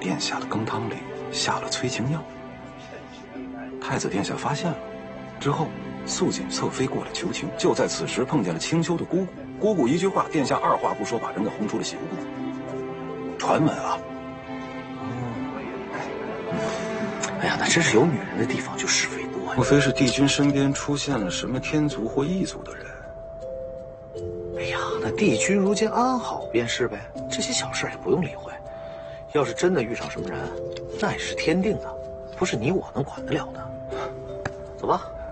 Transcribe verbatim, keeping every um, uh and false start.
殿下的羹汤里下了催情药。太子殿下发现了，之后素锦侧妃过来求情。就在此时，碰见了青丘的姑姑。姑姑一句话，殿下二话不说，把人给轰出了刑部。传闻啊， 哎呀，那真是有女人的地方就是非多呀。 莫非是帝君身边出现了什么天族或异族的人？ 哎呀，那帝君如今安好便是呗，这些小事也不用理会。要是真的遇上什么人，那也是天定的，不是你我能管得了的。走吧。